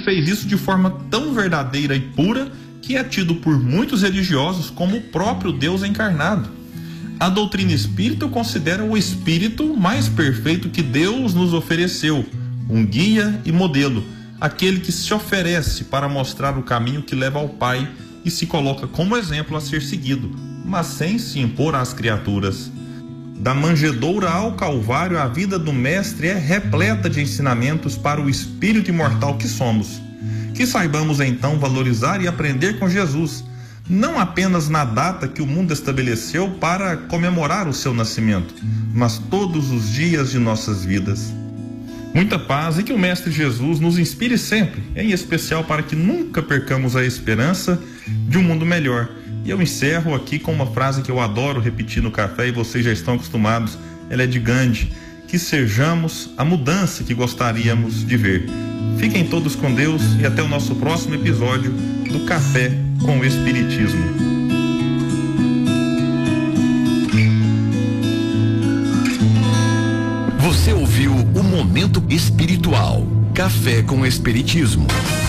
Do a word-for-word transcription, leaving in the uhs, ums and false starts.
fez isso de forma tão verdadeira e pura que é tido por muitos religiosos como o próprio Deus encarnado. A doutrina espírita considera o espírito mais perfeito que Deus nos ofereceu, um guia e modelo, aquele que se oferece para mostrar o caminho que leva ao Pai e se coloca como exemplo a ser seguido, mas sem se impor às criaturas. Da manjedoura ao Calvário, a vida do Mestre é repleta de ensinamentos para o espírito imortal que somos. Que saibamos então valorizar e aprender com Jesus, não apenas na data que o mundo estabeleceu para comemorar o seu nascimento, mas todos os dias de nossas vidas. Muita paz e que o Mestre Jesus nos inspire sempre, em especial para que nunca percamos a esperança de um mundo melhor. E eu encerro aqui com uma frase que eu adoro repetir no café e vocês já estão acostumados, ela é de Gandhi: que sejamos a mudança que gostaríamos de ver. Fiquem todos com Deus e até o nosso próximo episódio do Café com o Espiritismo. Você ouviu o Momento Espiritual, Café com o Espiritismo.